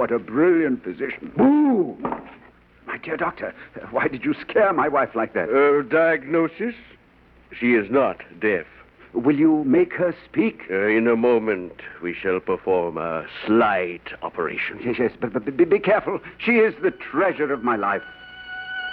what a brilliant physician. Boo! My dear doctor, why did you scare my wife like that? Diagnosis? She is not deaf. Will you make her speak? In a moment, we shall perform a slight operation. Yes, but be careful. She is the treasure of my life.